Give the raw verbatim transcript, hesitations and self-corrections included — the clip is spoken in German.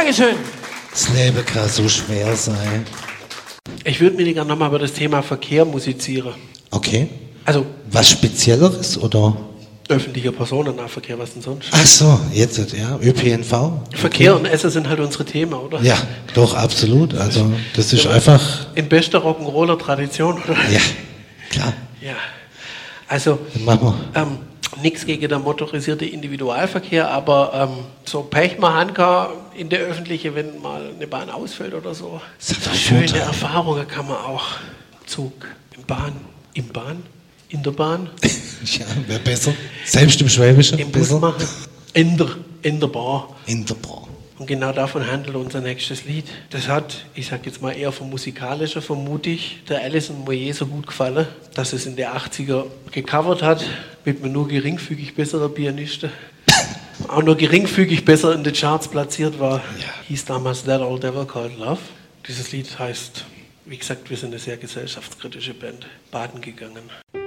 Dankeschön. Das Leben kann so schwer sein. Ich würde mit dir gerne nochmal über das Thema Verkehr musizieren. Okay. Also was Spezielleres oder? Öffentlicher Personennahverkehr, was denn sonst? Ach so, jetzt, ja, Ö P N V. Verkehr okay. und Essen sind halt unsere Themen, oder? Ja, doch, absolut. Also, das ist ja, einfach... In bester Rock'n'Roller-Tradition, oder? Ja, klar. Ja, also, machen wir. Ähm, nichts gegen den motorisierten Individualverkehr, aber ähm, so Pech mal Hanka in der Öffentliche, wenn mal eine Bahn ausfällt oder so. Das ist schöne Vorteil. Erfahrungen kann man auch. Zug, im Bahn, im Bahn, in der Bahn. Ja, wäre besser. Selbst im Schwäbischen Im besser. Bus machen. In der, in der Bar. In der Bar. Und genau davon handelt unser nächstes Lied. Das hat, ich sag jetzt mal eher vom Musikalischen, vermute ich, der Alison Moyet so gut gefallen, dass es in der achtziger gecovert hat, mit einem nur geringfügig besseren Pianisten. Auch nur geringfügig besser in den Charts platziert war, ja. Hieß damals That Old Devil Called Love. Dieses Lied heißt, wie gesagt, wir sind eine sehr gesellschaftskritische Band, baden gegangen.